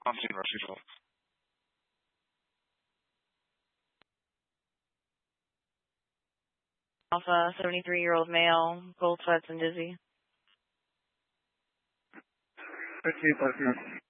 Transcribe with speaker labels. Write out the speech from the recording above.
Speaker 1: On scene, rescue 12.
Speaker 2: Alpha, 73-year-old male, cold sweats and dizzy.
Speaker 1: 15,